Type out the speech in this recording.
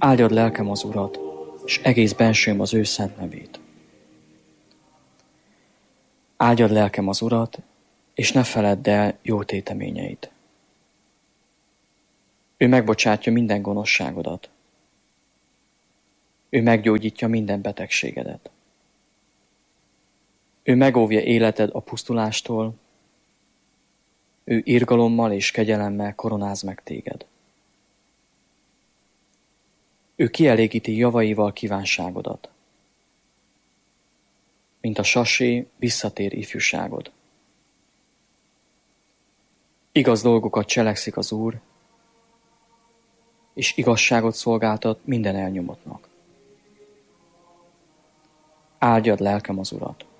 Áldjad lelkem az Urat, és egész bensőm az ő szent nevét. Áldjad lelkem az Urat, és ne feledd el jó téteményeit. Ő megbocsátja minden gonoszságodat. Ő meggyógyítja minden betegségedet. Ő megóvja életed a pusztulástól, ő irgalommal és kegyelemmel koronáz meg téged. Ő kielégíti javaival kívánságodat, mint a sasé visszatér ifjúságod. Igaz dolgokat cselekszik az Úr, és igazságot szolgáltat minden elnyomottnak. Áldjad lelkem az Urat!